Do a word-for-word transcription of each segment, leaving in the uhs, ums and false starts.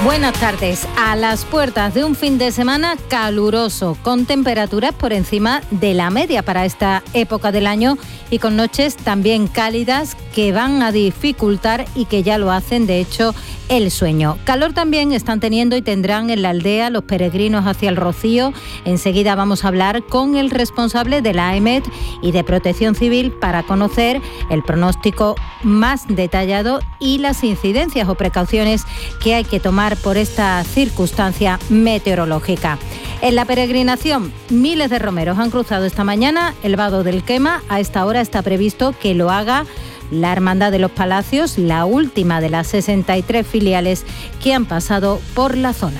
Buenas tardes. A las puertas de un fin de semana caluroso, con temperaturas por encima de la media para esta época del año y con noches también cálidas que van a dificultar y que ya lo hacen, de hecho, el sueño. Calor también están teniendo y tendrán en la aldea los peregrinos hacia el Rocío. Enseguida vamos a hablar con el responsable de la A E M E T y de Protección Civil para conocer el pronóstico más detallado y las incidencias o precauciones que hay que tomar por esta circunstancia meteorológica. En la peregrinación, miles de romeros han cruzado esta mañana el vado del Quema. A esta hora está previsto que lo haga la Hermandad de los Palacios, la última de las sesenta y tres filiales que han pasado por la zona.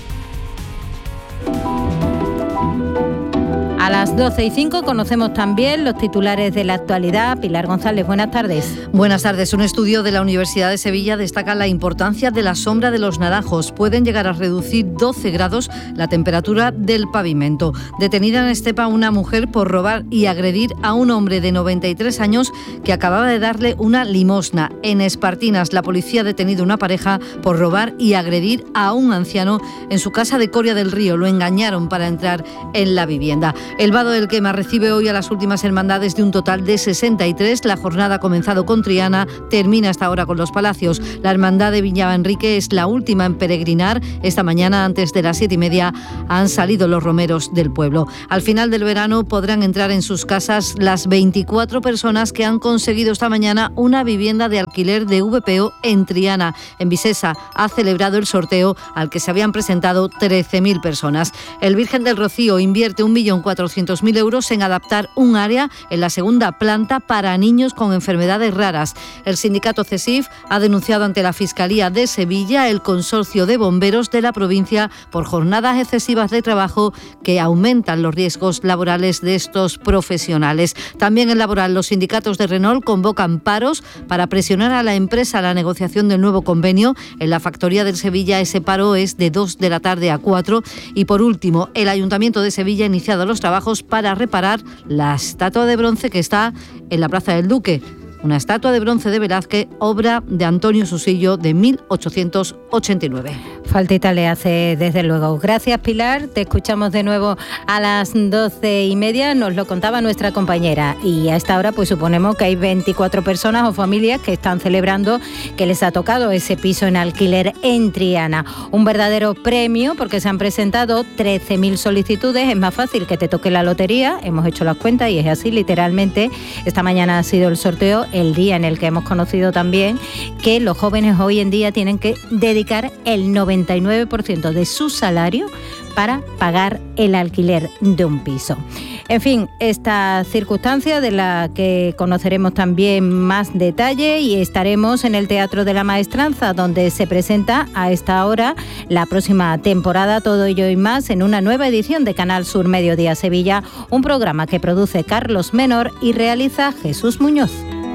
A las doce y cinco conocemos también los titulares de la actualidad. Pilar González, buenas tardes. Buenas tardes. Un estudio de la Universidad de Sevilla destaca la importancia de la sombra de los naranjos. Pueden llegar a reducir doce grados la temperatura del pavimento. Detenida en Estepa una mujer por robar y agredir a un hombre de noventa y tres años que acababa de darle una limosna. En Espartinas, la policía ha detenido una pareja por robar y agredir a un anciano en su casa de Coria del Río. Lo engañaron para entrar en la vivienda. El vado del Quema recibe hoy a las últimas hermandades de un total de sesenta y tres. La jornada ha comenzado con Triana, termina hasta ahora con los Palacios. La hermandad de Villa Enrique es la última en peregrinar. Esta mañana, antes de las siete y media, han salido los romeros del pueblo. Al final del verano podrán entrar en sus casas las veinticuatro personas que han conseguido esta mañana una vivienda de alquiler de V P O en Triana. En Visesa ha celebrado el sorteo al que se habían presentado trece mil personas. El Virgen del Rocío invierte un millón cuatrocientos mil euros en adaptar un área en la segunda planta para niños con enfermedades raras. El sindicato CESIF ha denunciado ante la Fiscalía de Sevilla el consorcio de bomberos de la provincia por jornadas excesivas de trabajo que aumentan los riesgos laborales de estos profesionales. También en laboral, los sindicatos de Renault convocan paros para presionar a la empresa a la negociación del nuevo convenio. En la factoría de Sevilla ese paro es de dos de la tarde a cuatro. Y por último, el Ayuntamiento de Sevilla ha iniciado los trabajos para reparar la estatua de bronce que está en la Plaza del Duque. Una estatua de bronce de Velázquez, obra de Antonio Susillo de mil ochocientos ochenta y nueve. Faltita le hace, desde luego. Gracias, Pilar. Te escuchamos de nuevo a las doce y media. Nos lo contaba nuestra compañera. Y a esta hora, pues suponemos que hay veinticuatro personas o familias que están celebrando que les ha tocado ese piso en alquiler en Triana. Un verdadero premio porque se han presentado trece mil solicitudes. Es más fácil que te toque la lotería. Hemos hecho las cuentas y es así, literalmente. Esta mañana ha sido el sorteo, el día en el que hemos conocido también que los jóvenes hoy en día tienen que dedicar el noventa y nueve por ciento de su salario para pagar el alquiler de un piso. En fin, esta circunstancia de la que conoceremos también más detalle y estaremos en el Teatro de la Maestranza, donde se presenta a esta hora la próxima temporada, todo ello y más en una nueva edición de Canal Sur Mediodía Sevilla, un programa que produce Carlos Menor y realiza Jesús Muñoz.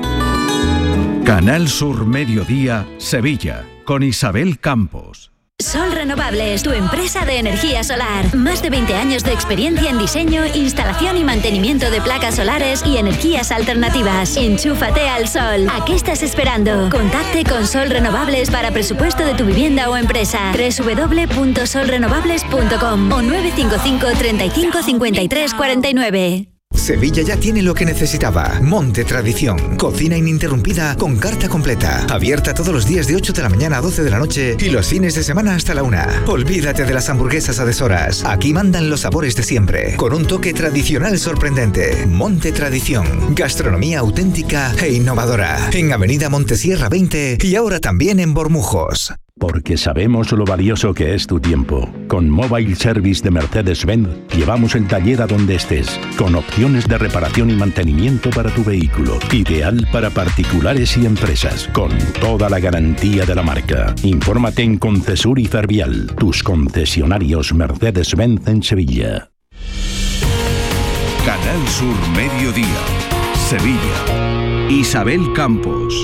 Canal Sur Mediodía Sevilla, con Isabel Campos. Sol Renovables, tu empresa de energía solar. Más de veinte años de experiencia en diseño, instalación y mantenimiento de placas solares y energías alternativas. Enchúfate al sol. ¿A qué estás esperando? Contacte con Sol Renovables para presupuesto de tu vivienda o empresa. doble u doble u doble u punto sol renovables punto com o nueve cinco cinco, treinta y cinco, cincuenta y tres, cuarenta y nueve. Sevilla ya tiene lo que necesitaba. Monte Tradición. Cocina ininterrumpida con carta completa. Abierta todos los días de ocho de la mañana a doce de la noche y los fines de semana hasta la una. Olvídate de las hamburguesas a deshoras. Aquí mandan los sabores de siempre. Con un toque tradicional sorprendente. Monte Tradición. Gastronomía auténtica e innovadora. En Avenida Montesierra veinte y ahora también en Bormujos. Porque sabemos lo valioso que es tu tiempo. Con Mobile Service de Mercedes-Benz llevamos el taller a donde estés, con opciones de reparación y mantenimiento para tu vehículo. Ideal para particulares y empresas, con toda la garantía de la marca. Infórmate en Concesur y Fervial, tus concesionarios Mercedes-Benz en Sevilla. Canal Sur Mediodía, Sevilla. Isabel Campos.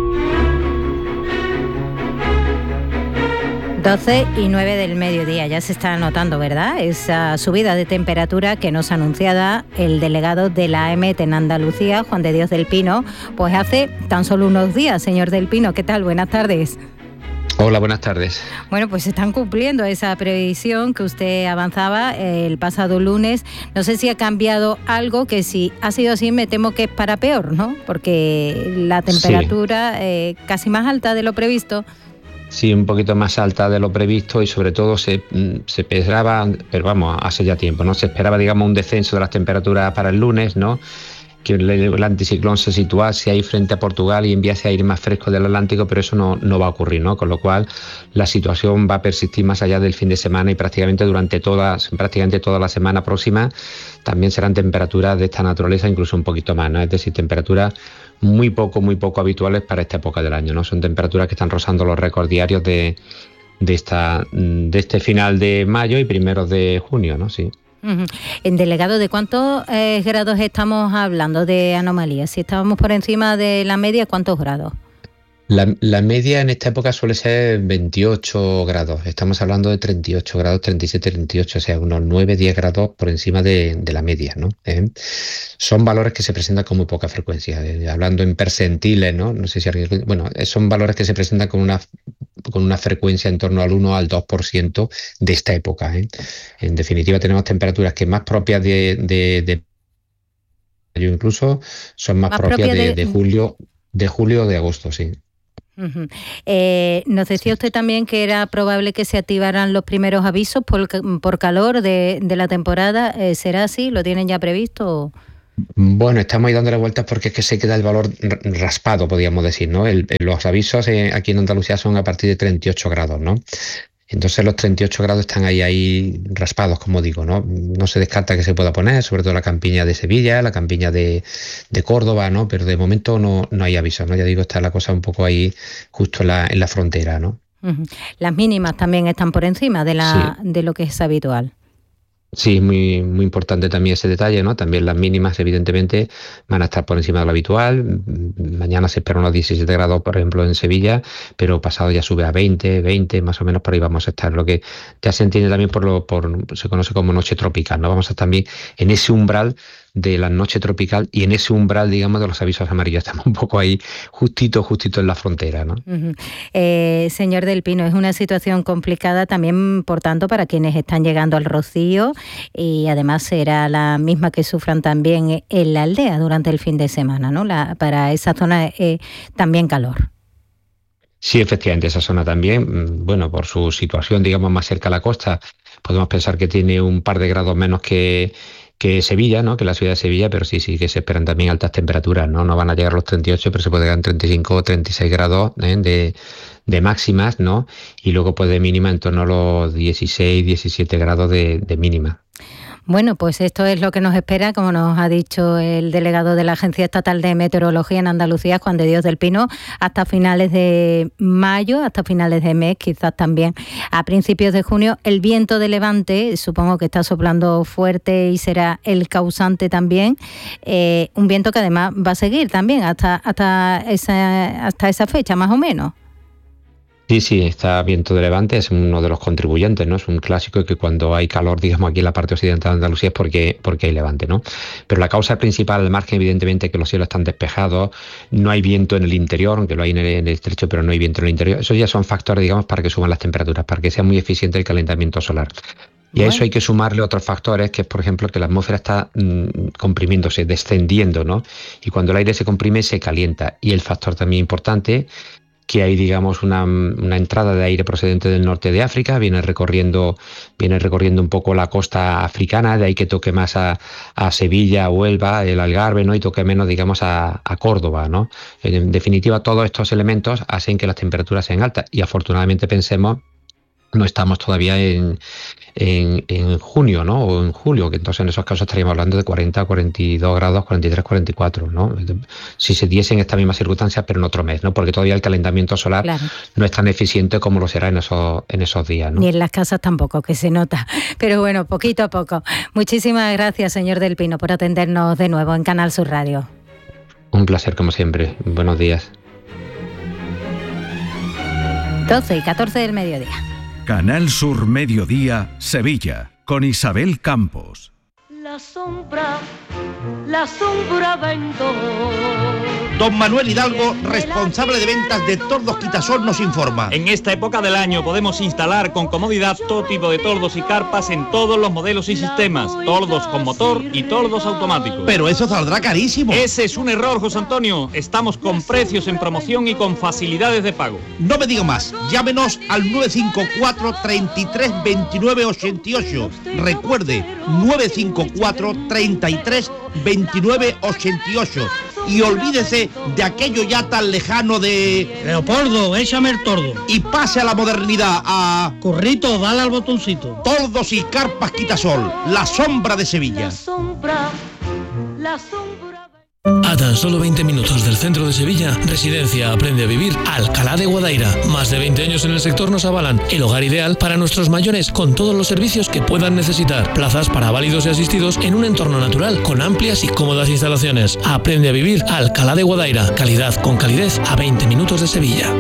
doce y nueve del mediodía, ya se está notando, ¿verdad? Esa subida de temperatura que nos anunciaba el delegado de la A E M E T en Andalucía, Juan de Dios del Pino, pues hace tan solo unos días. Señor del Pino, ¿qué tal? Buenas tardes. Hola, buenas tardes. Bueno, pues están cumpliendo esa previsión que usted avanzaba el pasado lunes. No sé si ha cambiado algo, que si ha sido así me temo que es para peor, ¿no? Porque la temperatura sí. eh, casi más alta de lo previsto. Sí, un poquito más alta de lo previsto y sobre todo se, se esperaba, pero vamos, hace ya tiempo, ¿no? Se esperaba, digamos, un descenso de las temperaturas para el lunes, ¿no? Que el, el anticiclón se situase ahí frente a Portugal y enviase aire más fresco del Atlántico, pero eso no, no va a ocurrir, ¿no? Con lo cual la situación va a persistir más allá del fin de semana y prácticamente durante toda, prácticamente toda la semana próxima también serán temperaturas de esta naturaleza, incluso un poquito más, ¿no? Es decir, temperaturas muy poco, muy poco habituales para esta época del año, ¿no? Son temperaturas que están rozando los récords diarios de, de, esta, de este final de mayo y primeros de junio, ¿no? Sí. Uh-huh. En delegado, ¿de cuántos eh, grados estamos hablando de anomalías? Si estábamos por encima de la media, ¿cuántos grados? La, la media en esta época suele ser veintiocho grados. Estamos hablando de treinta y ocho grados, treinta y siete, treinta y ocho, o sea, unos nueve, diez grados por encima de, de la media, ¿no? ¿Eh? Son valores que se presentan con muy poca frecuencia. Eh, hablando en percentiles, ¿no? No sé si alguien, bueno, son valores que se presentan con una con una frecuencia en torno al uno al dos por ciento de esta época, ¿eh? En definitiva, tenemos temperaturas que más propias de, de, de mayo incluso son más, más propias de, de, de julio, de julio o de agosto, sí. Uh-huh. Eh, nos decía usted también que era probable que se activaran los primeros avisos por, por calor de, de la temporada. Eh, ¿Será así? ¿Lo tienen ya previsto? Bueno, estamos ahí dándole vueltas porque es que se queda el valor raspado, podríamos decir, ¿no? El, los avisos eh, aquí en Andalucía son a partir de treinta y ocho grados, ¿no? Entonces los treinta y ocho grados están ahí, ahí raspados, como digo, ¿no? No se descarta que se pueda poner, sobre todo la campiña de Sevilla, la campiña de, de Córdoba, ¿no? Pero de momento no, no hay avisos, ¿no? Ya digo, está la cosa un poco ahí justo en la, en la frontera, ¿no? Uh-huh. Las mínimas también están por encima de, la, sí. de lo que es habitual. Sí, muy, muy importante también ese detalle, ¿no? También las mínimas, evidentemente, van a estar por encima de lo habitual. Mañana se esperan unos diecisiete grados, por ejemplo, en Sevilla, pero pasado ya sube a veinte, veinte, más o menos por ahí vamos a estar. Lo que ya se entiende también por lo por se conoce como noche tropical, ¿no? Vamos a estar también en ese umbral de la noche tropical y en ese umbral, digamos, de los avisos amarillos. Estamos un poco ahí justito, justito en la frontera, ¿no? Uh-huh. Eh, señor Del Pino, es una situación complicada también, por tanto, para quienes están llegando al Rocío y además será la misma que sufran también en la aldea durante el fin de semana, ¿no? La, para esa zona eh, también calor. Sí, efectivamente, esa zona también, bueno, por su situación, digamos, más cerca a la costa, podemos pensar que tiene un par de grados menos que que Sevilla, ¿no? Que la ciudad de Sevilla, pero sí, sí que se esperan también altas temperaturas, ¿no? No van a llegar a los treinta y ocho, pero se puede llegar a treinta y cinco o treinta y seis grados, ¿eh? de, de máximas, ¿no? Y luego pues de mínima en torno a los dieciséis, diecisiete grados de, de mínima. Bueno, pues esto es lo que nos espera, como nos ha dicho el delegado de la Agencia Estatal de Meteorología en Andalucía, Juan de Dios del Pino, hasta finales de mayo, hasta finales de mes, quizás también a principios de junio. El viento de levante, supongo que está soplando fuerte y será el causante también. Eh, un viento que además va a seguir también hasta, hasta, esa, hasta esa fecha, más o menos. Sí, sí, está viento de levante, es uno de los contribuyentes, ¿no? Es un clásico que cuando hay calor, digamos, aquí en la parte occidental de Andalucía es porque, porque hay levante, ¿no? Pero la causa principal, al margen, evidentemente, que los cielos están despejados, no hay viento en el interior, aunque lo hay en el, en el estrecho, pero no hay viento en el interior. Esos ya son factores, digamos, para que suban las temperaturas, para que sea muy eficiente el calentamiento solar. Y a eso hay que sumarle otros factores, que es, por ejemplo, que la atmósfera está mmm, comprimiéndose, descendiendo, ¿no? Y cuando el aire se comprime, se calienta. Y el factor también importante, que hay, digamos, una, una entrada de aire procedente del norte de África, viene recorriendo, viene recorriendo un poco la costa africana, de ahí que toque más a, a Sevilla, Huelva, el Algarve, ¿no? Y toque menos, digamos, a, a Córdoba, ¿no? En definitiva, todos estos elementos hacen que las temperaturas sean altas y afortunadamente pensemos, no estamos todavía en, en, en junio, ¿no? O en julio, que entonces en esos casos estaríamos hablando de cuarenta, cuarenta y dos grados, cuarenta y tres, cuarenta y cuatro, ¿no? Si se diesen estas mismas circunstancias, pero en otro mes, ¿no? Porque todavía el calentamiento solar claro. no es tan eficiente como lo será en esos, en esos días, ¿no? Ni en las casas tampoco, que se nota. Pero bueno, poquito a poco. Muchísimas gracias, señor Del Pino, por atendernos de nuevo en Canal Sur Radio. Un placer, como siempre. Buenos días. doce y catorce del mediodía. Canal Sur Mediodía, Sevilla, con Isabel Campos. La sombra, la sombra vendo. Don Manuel Hidalgo, responsable de ventas de Tordos Quitasol, nos informa. En esta época del año podemos instalar con comodidad todo tipo de tordos y carpas en todos los modelos y sistemas. Tordos con motor y tordos automáticos. Pero eso saldrá carísimo. Ese es un error, José Antonio. Estamos con precios en promoción y con facilidades de pago. No me diga más. Llámenos al nueve cinco cuatro, treinta y tres, veintinueve, ochenta y ocho. Recuerde, nueve cinco cuatro, treinta y tres, veintinueve, ochenta y ocho. Y olvídese de aquello ya tan lejano de... Leopoldo, échame el tordo. Y pase a la modernidad, a... Corrito, dale al botoncito. Tordos y carpas Quitasol, la sombra de Sevilla. La sombra, la sombra... A tan solo veinte minutos del centro de Sevilla, Residencia Aprende a Vivir Alcalá de Guadaira. Más de veinte años en el sector nos avalan el hogar ideal para nuestros mayores con todos los servicios que puedan necesitar. Plazas para válidos y asistidos en un entorno natural con amplias y cómodas instalaciones. Aprende a Vivir Alcalá de Guadaira. Calidad con calidez a veinte minutos de Sevilla.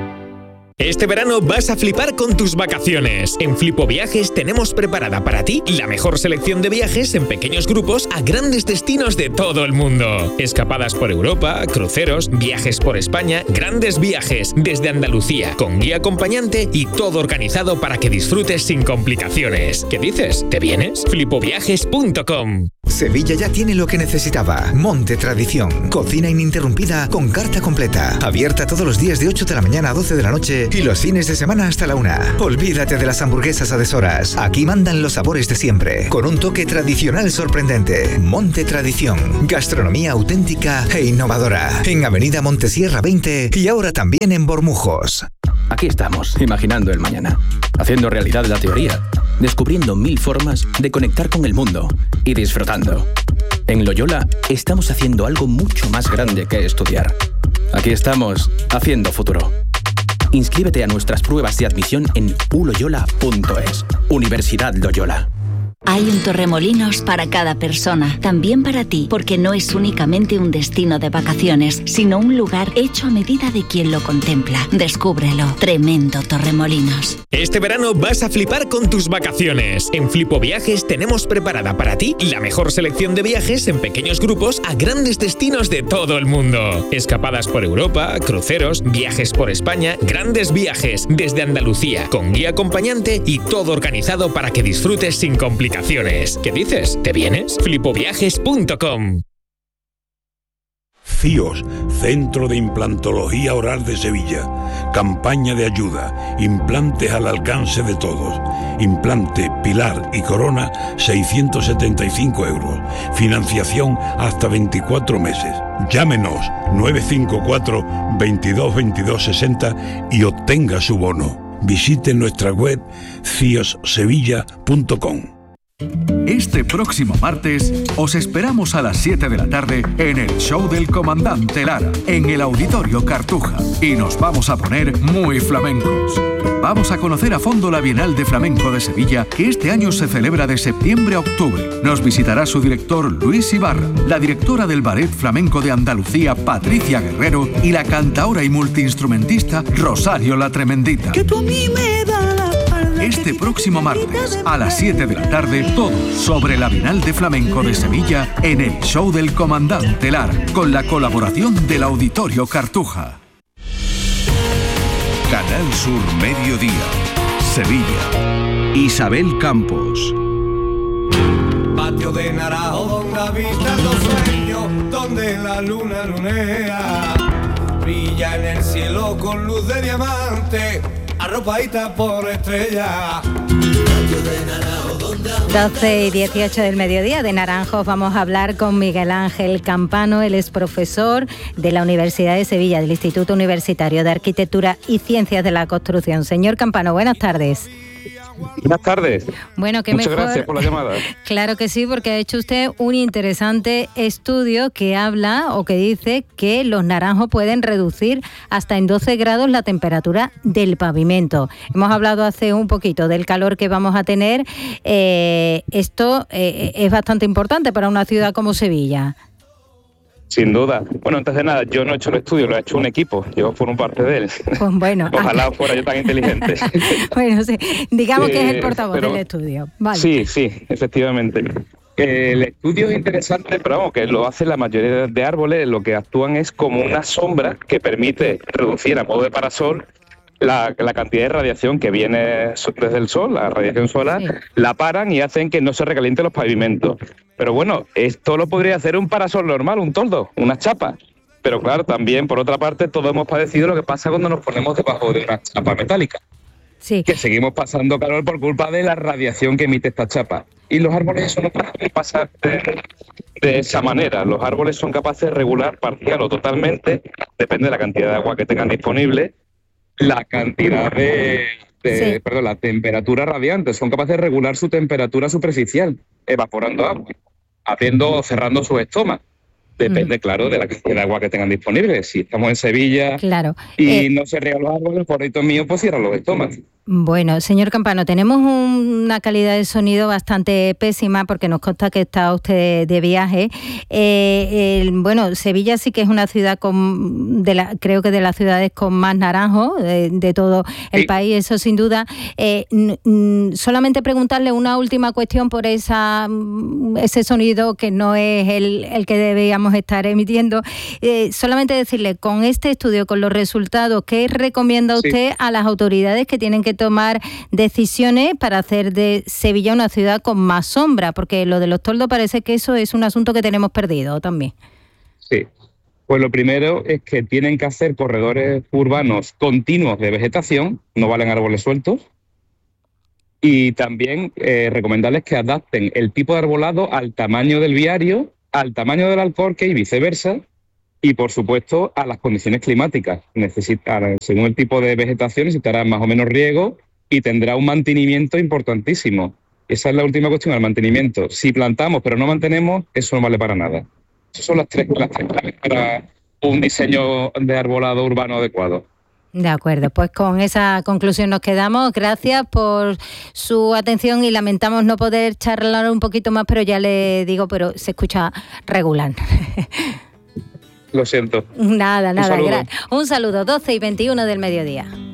Este verano vas a flipar con tus vacaciones. En Flipo Viajes tenemos preparada para ti la mejor selección de viajes en pequeños grupos a grandes destinos de todo el mundo. Escapadas por Europa, cruceros, viajes por España, grandes viajes desde Andalucía, con guía acompañante y todo organizado para que disfrutes sin complicaciones. ¿Qué dices? ¿Te vienes? flipo viajes punto com. Sevilla ya tiene lo que necesitaba. Monte Tradición. Cocina ininterrumpida con carta completa. Abierta todos los días de ocho de la mañana a doce de la noche y los fines de semana hasta la una. Olvídate de las hamburguesas a deshoras. Aquí mandan los sabores de siempre, con un toque tradicional sorprendente. Monte Tradición. Gastronomía auténtica e innovadora. En Avenida Montesierra veinte y ahora también en Bormujos. Aquí estamos, imaginando el mañana, haciendo realidad la teoría, descubriendo mil formas de conectar con el mundo y disfrutando. En Loyola estamos haciendo algo mucho más grande que estudiar. Aquí estamos, haciendo futuro. Inscríbete a nuestras pruebas de admisión en u loyola punto es. Universidad Loyola. Hay un Torremolinos para cada persona, también para ti, porque no es únicamente un destino de vacaciones, sino un lugar hecho a medida de quien lo contempla. Descúbrelo. Tremendo Torremolinos. Este verano vas a flipar con tus vacaciones. En Flipo Viajes tenemos preparada para ti la mejor selección de viajes en pequeños grupos a grandes destinos de todo el mundo. Escapadas por Europa, cruceros, viajes por España, grandes viajes desde Andalucía, con guía acompañante y todo organizado para que disfrutes sin complicaciones. ¿Qué dices? ¿Te vienes? flipo viajes punto com. C I O S, Centro de Implantología Oral de Sevilla. Campaña de ayuda. Implantes al alcance de todos. Implante, pilar y corona, seiscientos setenta y cinco euros. Financiación hasta veinticuatro meses. Llámenos nueve cinco cuatro, veintidós, veintidós, sesenta y obtenga su bono. Visite nuestra web cios sevilla punto com. Este próximo martes os esperamos a las siete de la tarde en el show del Comandante Lara, en el Auditorio Cartuja. Y nos vamos a poner muy flamencos. Vamos a conocer a fondo la Bienal de Flamenco de Sevilla, que este año se celebra de septiembre a octubre. Nos visitará su director Luis Ibarra, la directora del Ballet Flamenco de Andalucía Patricia Guerrero y la cantaora y multiinstrumentista Rosario la Tremendita. Que tú a mí me das la espalda. Este próximo martes a las siete de la tarde, todo sobre la Bienal de Flamenco de Sevilla en el show del Comandante Lara, con la colaboración del Auditorio Cartuja. Canal Sur Mediodía, Sevilla. Isabel Campos. Patio de Naranjo donde habitan los sueños, donde la luna lunea brilla en el cielo con luz de diamante, arropadita por estrellas. doce y dieciocho del mediodía, de Naranjos vamos a hablar con Miguel Ángel Campano. Él es profesor de la Universidad de Sevilla, del Instituto Universitario de Arquitectura y Ciencias de la Construcción. Señor Campano, buenas tardes. Buenas tardes. Bueno, qué Muchas mejor. gracias por la llamada. Claro que sí, porque ha hecho usted un interesante estudio que habla o que dice que los naranjos pueden reducir hasta en doce grados la temperatura del pavimento. Hemos hablado hace un poquito del calor que vamos a tener. Eh, esto eh, es bastante importante para una ciudad como Sevilla. Sin duda. Bueno, antes de nada, yo no he hecho el estudio, lo ha hecho un equipo. Yo formo parte de él. Pues bueno. Ojalá fuera yo tan inteligente. Bueno, sí. Digamos sí, que es el portavoz pero, del estudio. Vale. Sí, sí, efectivamente. El estudio es interesante, pero vamos, que lo hace la mayoría de árboles, lo que actúan es como una sombra que permite reducir a modo de parasol la, la cantidad de radiación que viene desde el sol, la radiación solar, sí. La paran y hacen que no se recalienten los pavimentos. Pero bueno, esto lo podría hacer un parasol normal, un toldo, una chapa. Pero claro, también, por otra parte, todos hemos padecido lo que pasa cuando nos ponemos debajo de una chapa metálica. Sí. Que seguimos pasando calor por culpa de la radiación que emite esta chapa. Y los árboles eso no pasa de, de esa manera. Los árboles son capaces de regular parcial o totalmente, depende de la cantidad de agua que tengan disponible, la cantidad de, de sí. perdón, la temperatura radiante. Son capaces de regular su temperatura superficial, evaporando agua, haciendo o cerrando sus estomas. Depende, mm. claro, de la cantidad de agua que tengan disponible. Si estamos en Sevilla claro. y eh, no se riegan los árboles, por ahí mío, pues cierran los estomas. Bueno, señor Campano, tenemos un, una calidad de sonido bastante pésima porque nos consta que está usted de viaje. Eh, el, bueno, Sevilla sí que es una ciudad con, de la, creo que de las ciudades con más naranjos de, de todo el sí. país, eso sin duda. Eh, n- n- solamente preguntarle una última cuestión por esa ese sonido que no es el, el que debíamos estar emitiendo. Eh, solamente decirle, con este estudio, con los resultados, ¿qué recomienda usted sí. a las autoridades que tienen que tomar decisiones para hacer de Sevilla una ciudad con más sombra? Porque lo de los toldos parece que eso es un asunto que tenemos perdido también. Sí, pues lo primero es que tienen que hacer corredores urbanos continuos de vegetación, no valen árboles sueltos, y también eh, recomendarles que adapten el tipo de arbolado al tamaño del viario, al tamaño del alcorque y viceversa, y por supuesto a las condiciones climáticas. Necesitarán, según el tipo de vegetación, necesitará más o menos riego y tendrá un mantenimiento importantísimo. Esa es la última cuestión, el mantenimiento. Si plantamos pero no mantenemos, eso no vale para nada. Esas son las tres, las tres claves para un diseño de arbolado urbano adecuado. De acuerdo, pues con esa conclusión nos quedamos. Gracias por su atención y lamentamos no poder charlar un poquito más, pero ya le digo, pero se escucha regular. Lo siento. Nada, nada. Un saludo. Gra- un saludo, doce y veintiuno del mediodía.